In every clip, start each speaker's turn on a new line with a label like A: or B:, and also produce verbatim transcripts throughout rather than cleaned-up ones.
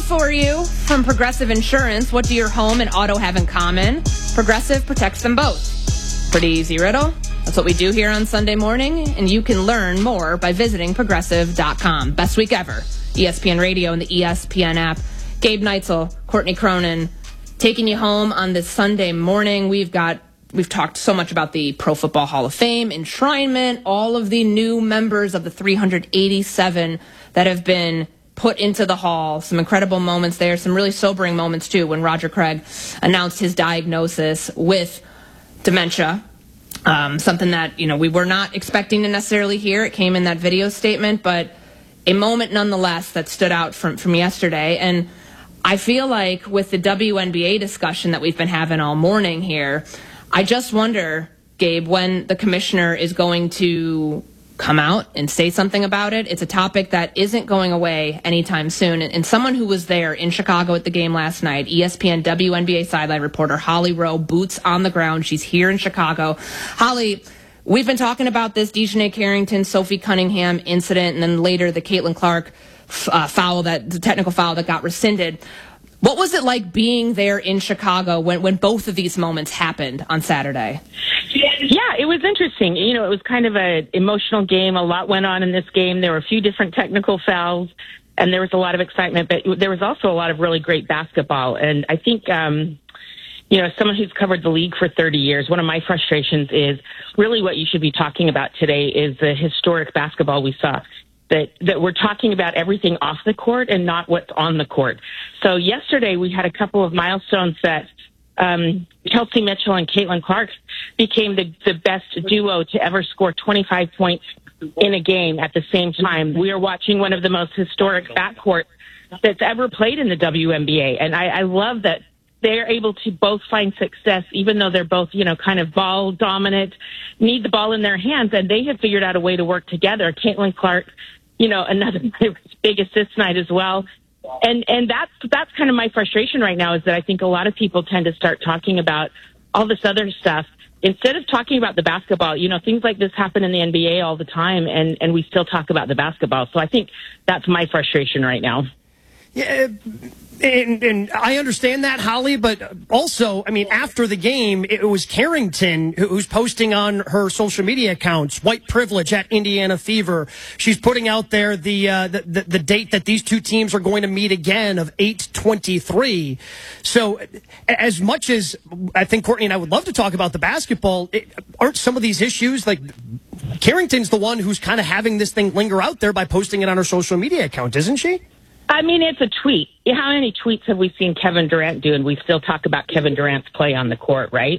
A: for you from Progressive Insurance. What do your home and auto have in common? Progressive protects them both. Pretty easy riddle. That's what we do here on Sunday morning, and you can learn more by visiting progressive dot com. Best week ever. E S P N Radio and the E S P N app. Gabe Neitzel, Courtney Cronin, taking you home on this Sunday morning. We've got We've talked so much about the Pro Football Hall of Fame, enshrinement, all of the new members of the three hundred eighty-seven that have been put into the hall. Some incredible moments there, some really sobering moments, too, when Roger Craig announced his diagnosis with dementia. Um, something that, you know, we were not expecting to necessarily hear. It came in that video statement, but a moment nonetheless that stood out from, from yesterday. And I feel like with the W N B A discussion that we've been having all morning here, I just wonder, Gabe, when the commissioner is going to come out and say something about it. It's a topic that isn't going away anytime soon. And, and someone who was there in Chicago at the game last night, E S P N W N B A sideline reporter Holly Rowe, boots on the ground. She's here in Chicago. Holly, we've been talking about this Dejanay Carrington, Sophie Cunningham incident, and then later the Caitlin Clark uh, foul, that the technical foul that got rescinded. What was it like being there in Chicago when, when both of these moments happened on Saturday?
B: Yeah, it was interesting. You know, it was kind of an emotional game. A lot went on in this game. There were a few different technical fouls, and there was a lot of excitement. But there was also a lot of really great basketball. And I think, um, you know, as someone who's covered the league for thirty years, one of my frustrations is really what you should be talking about today is the historic basketball we saw. That, that we're talking about everything off the court and not what's on the court. So yesterday we had a couple of milestones that um, Chelsea Mitchell and Caitlin Clark became the, the best duo to ever score twenty-five points in a game at the same time. We are watching one of the most historic backcourts that's ever played in the W N B A. And I, I love that they're able to both find success, even though they're both, you know, kind of ball dominant, need the ball in their hands, and they have figured out a way to work together. Caitlin Clark, you know, another big assist night as well. And and that's that's kind of my frustration right now, is that I think a lot of people tend to start talking about all this other stuff instead of talking about the basketball. You know, things like this happen in the N B A all the time, and, and we still talk about the basketball. So I think that's my frustration right now.
C: Yeah, and, and I understand that, Holly, but also, I mean, after the game, it was Carrington who's posting on her social media accounts, white privilege at Indiana Fever. She's putting out there the, uh, the, the, the date that these two teams are going to meet again of eight twenty-three. So as much as I think Courtney and I would love to talk about the basketball, it, aren't some of these issues, like Carrington's the one who's kind of having this thing linger out there by posting it on her social media account, isn't she?
B: I mean, it's a tweet. How many tweets have we seen Kevin Durant do? And we still talk about Kevin Durant's play on the court, right?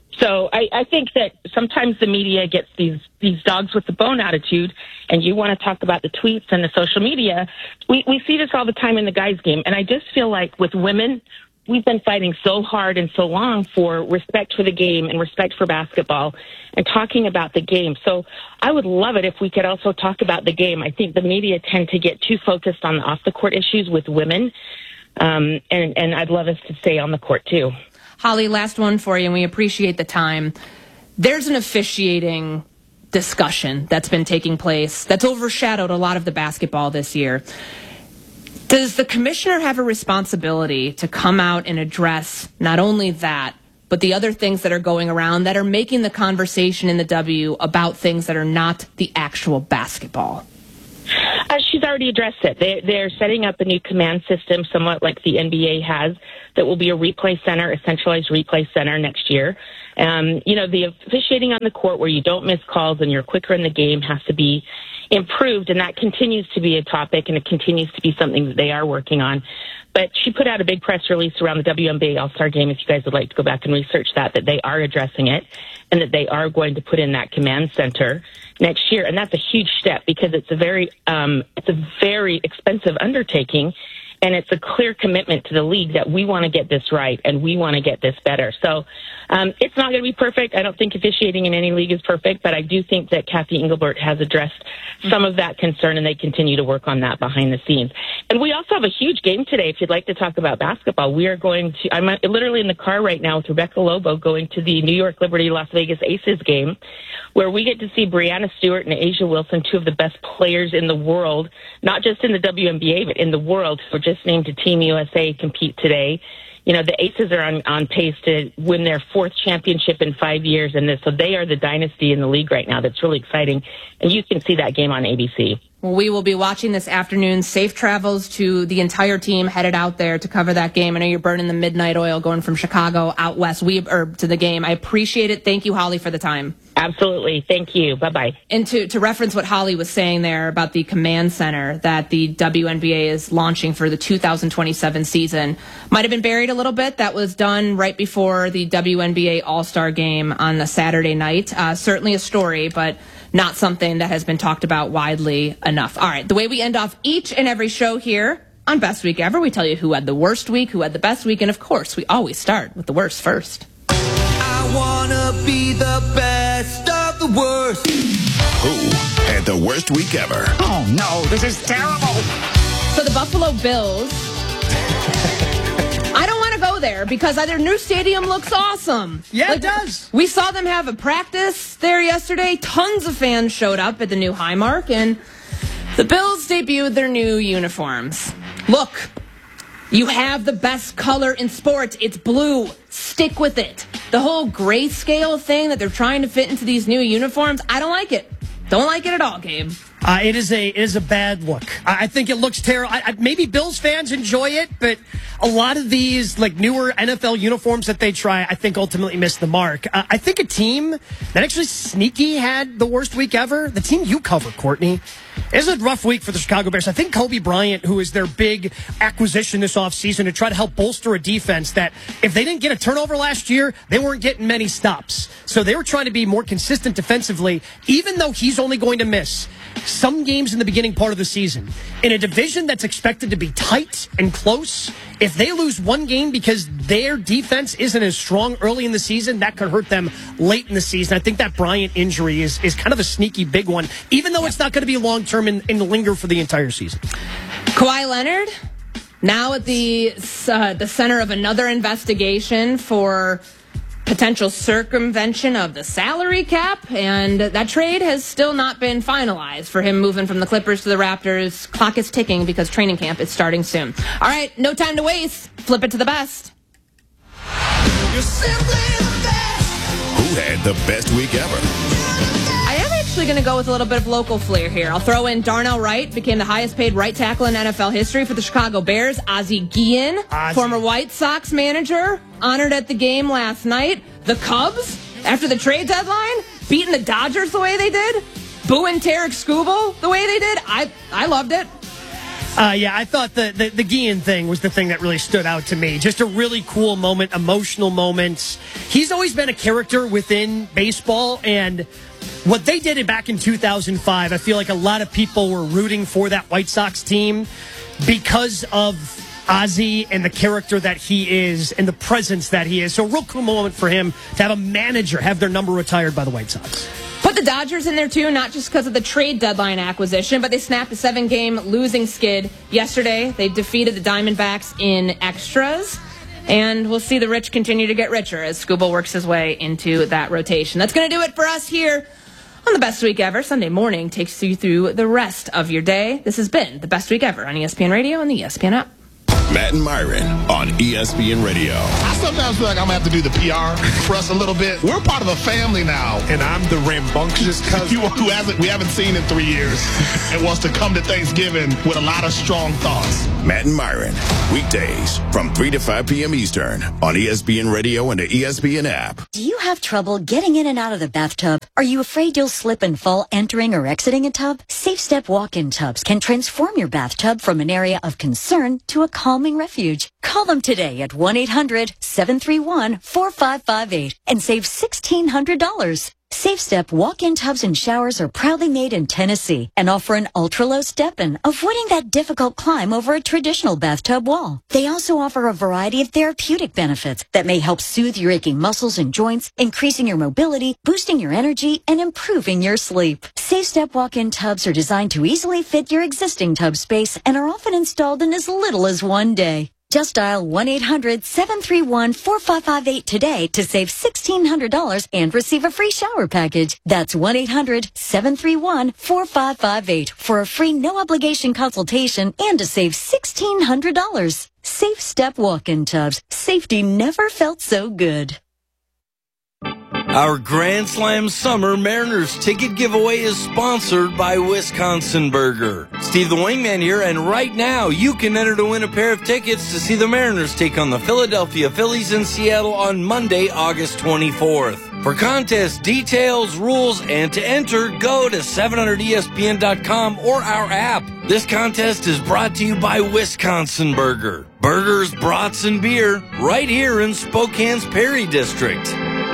B: So I, I think that sometimes the media gets these, these dogs with the bone attitude, and you want to talk about the tweets and the social media. We, we see this all the time in the guys' game. And I just feel like with women, we've been fighting so hard and so long for respect for the game and respect for basketball and talking about the game. So I would love it if we could also talk about the game. I think the media tend to get too focused on the off-the-court issues with women, um, and, and I'd love us to stay on the court, too.
A: Holly, last one for you, and we appreciate the time. There's an officiating discussion that's been taking place that's overshadowed a lot of the basketball this year. Does the commissioner have a responsibility to come out and address not only that, but the other things that are going around that are making the conversation in the W about things that are not the actual basketball?
B: Uh, she's already addressed it. They, they're setting up a new command system, somewhat like the N B A has, that will be a replay center, a centralized replay center next year. Um, you know, the officiating on the court where you don't miss calls and you're quicker in the game has to be improved, and that continues to be a topic, and it continues to be something that they are working on. But she put out a big press release around the W N B A All-Star Game, if you guys would like to go back and research that, that they are addressing it and that they are going to put in that command center next year. And that's a huge step because it's a very, um, it's a very expensive undertaking. And it's a clear commitment to the league that we want to get this right and we want to get this better. So um, it's not going to be perfect. I don't think officiating in any league is perfect, but I do think that Kathy Engelbert has addressed some of that concern, and they continue to work on that behind the scenes. And we also have a huge game today. If you'd like to talk about basketball, we are going to, I'm literally in the car right now with Rebecca Lobo going to the New York Liberty Las Vegas Aces game, where we get to see Breanna Stewart and Asia Wilson, two of the best players in the world, not just in the W N B A, but in the world, who are just named to Team U S A, compete today. You know, the Aces are on, on pace to win their fourth championship in five years, and this, so they are the dynasty in the league right now. That's really exciting, and you can see that game on A B C.
A: Well, we will be watching this afternoon. Safe travels to the entire team headed out there to cover that game. I know you're burning the midnight oil going from Chicago out west we, or to the game. I appreciate it. Thank you, Holly, for the time.
B: Absolutely. Thank you. Bye-bye.
A: And to, to reference what Holly was saying there about the command center that the W N B A is launching for the two thousand twenty-seven season, might have been buried a little bit. That was done right before the W N B A All-Star game on a Saturday night. Uh, certainly a story, but not something that has been talked about widely enough. All right, the way we end off each and every show here on Best Week Ever, we tell you who had the worst week, who had the best week, and of course, we always start with the worst first.
D: I wanna be the best of the worst.
E: Who had the worst week ever?
F: Oh no, this is terrible.
A: So the Buffalo Bills, I don't want to go there because their new stadium looks awesome.
C: Yeah,
A: like,
C: it does.
A: We saw them have a practice there yesterday. Tons of fans showed up at the new Highmark, and the Bills debuted their new uniforms. Look, you have the best color in sports. It's blue. Stick with it. The whole grayscale thing that they're trying to fit into these new uniforms, I don't like it. Don't like it at all, Gabe.
C: Uh, it is a it is a bad look. I, I think it looks terrible. I, I, maybe Bills fans enjoy it, but a lot of these like newer N F L uniforms that they try, I think ultimately miss the mark. Uh, I think a team that actually sneaky had the worst week ever, the team you cover, Courtney. It was a rough week for the Chicago Bears. I think Kobe Bryant, who is their big acquisition this offseason to try to help bolster a defense that if they didn't get a turnover last year, they weren't getting many stops. So they were trying to be more consistent defensively, even though he's only going to miss some games in the beginning part of the season. In a division that's expected to be tight and close, if they lose one game because their defense isn't as strong early in the season, that could hurt them late in the season. I think that Bryant injury is, is kind of a sneaky big one, even though it's not going to be long-term and, and linger for the entire season.
A: Kawhi Leonard, now at the, uh, the center of another investigation for potential circumvention of the salary cap, and that trade has still not been finalized for him moving from the Clippers to the Raptors. Clock is ticking because training camp is starting soon. All right, no time to waste. Flip it to the best.
D: You're simply the best.
E: Who had the best week ever?
A: I am actually going to go with a little bit of local flair here. I'll throw in Darnell Wright, became the highest paid right tackle in N F L history for the Chicago Bears. Ozzie Guillen,
C: Ozzie.
A: former White Sox manager, honored at the game last night. The Cubs, after the trade deadline, beating the Dodgers the way they did, booing Tarek Skubal the way they did. I I loved it.
C: Uh, yeah, I thought the, the, the Guillen thing was the thing that really stood out to me. Just a really cool moment, emotional moment. He's always been a character within baseball, and what they did back in two thousand five, I feel like a lot of people were rooting for that White Sox team because of Ozzie and the character that he is and the presence that he is. So a real cool moment for him to have a manager have their number retired by the White Sox.
A: Put the Dodgers in there, too, not just because of the trade deadline acquisition, but they snapped a seven-game losing skid yesterday. They defeated the Diamondbacks in extras. And we'll see the rich continue to get richer as Skubal works his way into that rotation. That's going to do it for us here on the Best Week Ever. Sunday morning takes you through the rest of your day. This has been the Best Week Ever on E S P N Radio and the E S P N app.
E: Matt and Myron on E S P N Radio.
G: I sometimes feel like I'm going to have to do the P R for us a little bit. We're part of a family now.
H: And I'm the rambunctious cousin.
G: You, who hasn't, we haven't seen in three years and wants to come to Thanksgiving with a lot of strong thoughts.
E: Matt and Myron, weekdays from three to five p.m. Eastern on E S P N Radio and the E S P N app.
I: Do you have trouble getting in and out of the bathtub? Are you afraid you'll slip and fall entering or exiting a tub? Safe Step walk-in tubs can transform your bathtub from an area of concern to a calming refuge. Call them today at one eight hundred seven three one four five five eight and save sixteen hundred dollars. Safe Step walk-in tubs and showers are proudly made in Tennessee and offer an ultra-low step-in, avoiding that difficult climb over a traditional bathtub wall. They also offer a variety of therapeutic benefits that may help soothe your aching muscles and joints, increasing your mobility, boosting your energy, and improving your sleep. Safe Step walk-in tubs are designed to easily fit your existing tub space and are often installed in as little as one day. Just dial one eight hundred seven three one four five five eight today to save sixteen hundred dollars and receive a free shower package. That's one eight hundred seven three one four five five eight for a free no-obligation consultation and to save sixteen hundred dollars. Safe Step walk-in tubs. Safety never felt so good.
J: Our Grand Slam Summer Mariners ticket giveaway is sponsored by Wisconsin Burger. Steve the Wingman here, and right now you can enter to win a pair of tickets to see the Mariners take on the Philadelphia Phillies in Seattle on Monday, August twenty-fourth. For contest details, rules, and to enter, go to seven hundred E S P N dot com or our app. This contest is brought to you by Wisconsin Burger. Burgers, brats, and beer right here in Spokane's Perry District.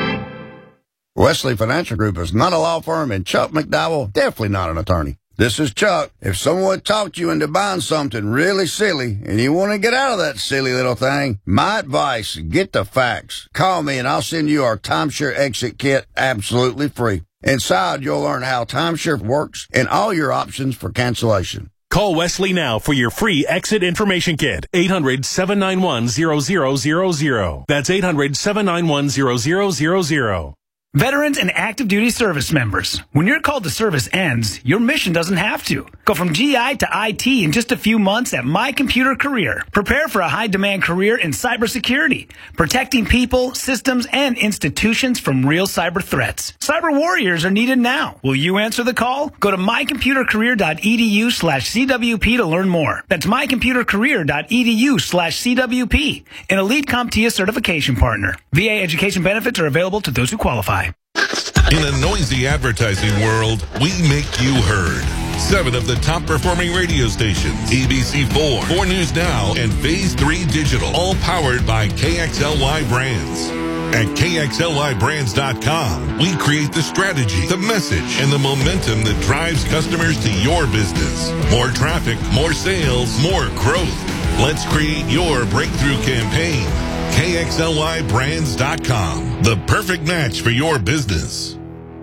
K: Wesley Financial Group is not a law firm, and Chuck McDowell definitely not an attorney. This is Chuck. If someone talked you into buying something really silly and you want to get out of that silly little thing, my advice, get the facts. Call me and I'll send you our timeshare exit kit absolutely free. Inside, you'll learn how timeshare works and all your options for cancellation.
L: Call Wesley now for your free exit information kit. eight hundred seven nine one zero zero zero zero. That's eight hundred seven nine one zero zero zero zero.
M: Veterans and active duty service members, when your call to service ends, your mission doesn't have to. Go from G I to I T in just a few months at My Computer Career. Prepare for a high-demand career in cybersecurity, protecting people, systems, and institutions from real cyber threats. Cyber warriors are needed now. Will you answer the call? Go to my computer career dot e d u slash c w p to learn more. That's my computer career dot e d u slash c w p, an elite CompTIA certification partner. V A education benefits are available to those who qualify.
N: In a noisy advertising world, we make you heard. Seven of the top performing radio stations, A B C four, four News Now, and Phase three Digital, all powered by K X L Y Brands. At K X L Y brands dot com, we create the strategy, the message, and the momentum that drives customers to your business. More traffic, more sales, more growth. Let's create your breakthrough campaign. K X L Y brands dot com, the perfect match for your business.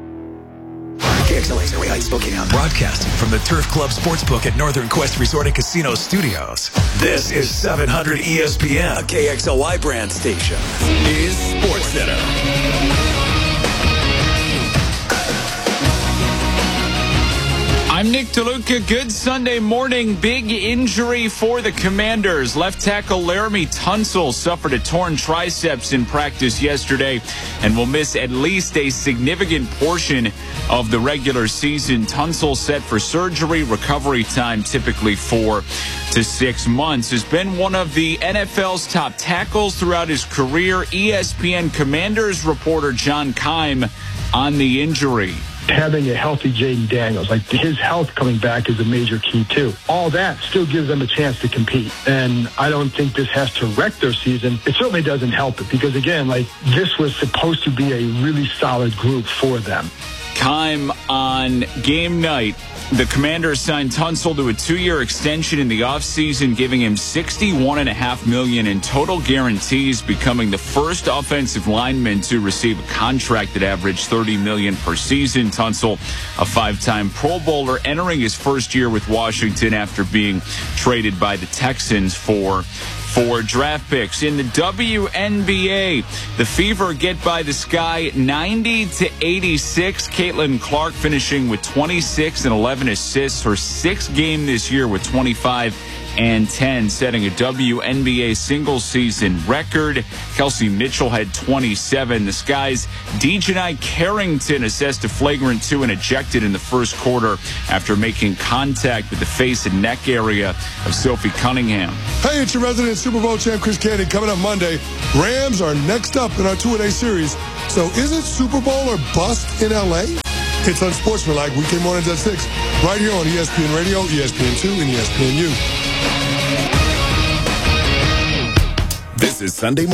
O: K X L A's Area Heights, Spokane, broadcasting from the Turf Club Sportsbook at Northern Quest Resort and Casino Studios. This is seven hundred E S P N, a K X L Y brand station, is Sports Center.
P: I'm Nick DeLuca. Good Sunday morning. Big injury for the Commanders. Left tackle Laramie Tunsil suffered a torn triceps in practice yesterday and will miss at least a significant portion of the regular season. Tunsil set for surgery. Recovery time typically four to six months. Has been one of the N F L's top tackles throughout his career. E S P N Commanders reporter John Keim on the injury.
Q: Having a healthy Jaden Daniels, like his health coming back is a major key too. All that still gives them a chance to compete. And I don't think this has to wreck their season. It certainly doesn't help it because, again, like this was supposed to be a really solid group for them.
P: Keim on game night. The Commanders signed Tunsil to a two-year extension in the offseason, giving him sixty-one point five million dollars in total guarantees, becoming the first offensive lineman to receive a contract that averaged thirty million dollars per season. Tunsil, a five-time Pro Bowler, entering his first year with Washington after being traded by the Texans for Four draft picks. In the W N B A, the Fever get by the Sky ninety to eighty-six. Caitlin Clark finishing with twenty-six and eleven assists, her sixth game this year with twenty-five and ten, setting a W N B A single season record. Kelsey Mitchell had twenty-seven. The Sky's Dejanai Carrington assessed a flagrant two and ejected in the first quarter after making contact with the face and neck area of Sophie Cunningham.
R: Hey, it's your resident Super Bowl champ Chris Candy. Coming up Monday, Rams are next up in our two-a-day series. So is it Super Bowl or bust in L A? It's Unsportsmanlike, weekend mornings at six, right here on E S P N Radio, E S P N two, and E S P N U.
E: This is Sunday